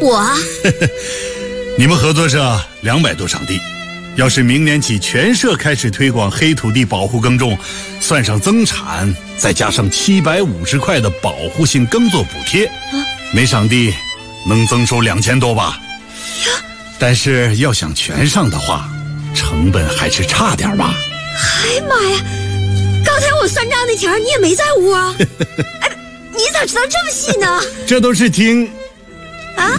我啊， 你们合作社200多场地，要是明年起全社开始推广黑土地保护耕种，算上增产，再加上750块的保护性耕作补贴，每场地能增收2000多吧？但是要想全上的话，成本还是差点吧？ 哎妈呀！刚才我算账那钱你也没在屋啊？哎，你咋知道这么细呢？ 这都是听啊？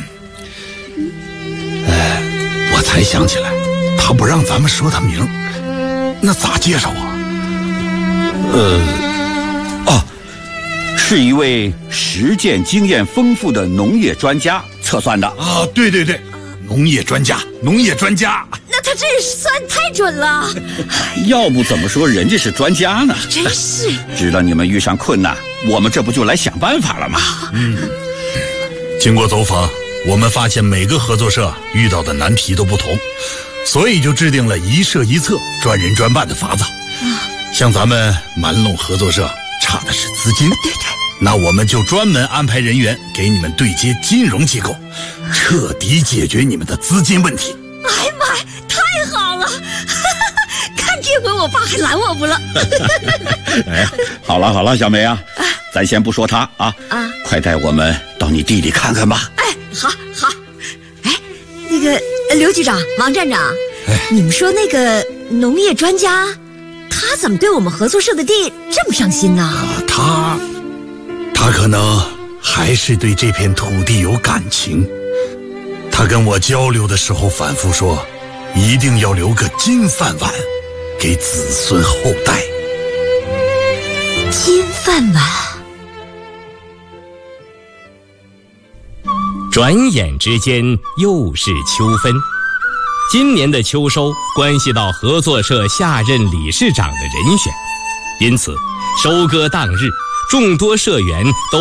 我才想起来，他不让咱们说他名，那咋介绍啊？ 是一位实践经验丰富的农业专家测算的啊！对，农业专家。 那他这算太准了。 要不怎么说人家是专家呢？ 真是。 知道你们遇上困难，我们这不就来想办法了吗？ 经过走访，我们发现每个合作社遇到的难题都不同，所以就制定了一社一策、专人专办的法子。像咱们蛮垄合作社差的是资金， 对， 那我们就专门安排人员给你们对接金融机构，彻底解决你们的资金问题。 哎呀妈呀，太好了！看这回我爸还拦我不了。 哎，好了，小梅啊，咱先不说他啊，快带我们到你地里看看吧。 哎，好。哎，那个刘局长、王站长，你们说那个农业专家，他怎么对我们合作社的地这么上心呢？ 他可能还是对这片土地有感情。他跟我交流的时候反复说，一定要留个金饭碗给子孙后代。 金饭碗。 转眼之间又是秋分，今年的秋收关系到合作社下任理事长的人选，因此收割当日，众多社员都